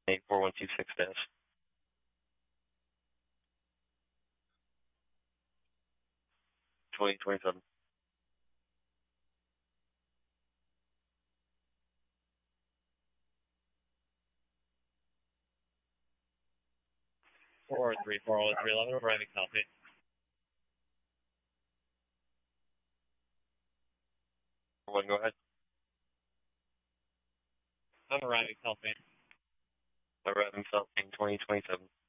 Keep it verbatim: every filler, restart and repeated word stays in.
eight four one two six dash. twenty twenty-seven. four three four oh three eleven, arriving copy. One, go ahead. I'm arriving, copy. Arriving South Main twenty twenty-seven.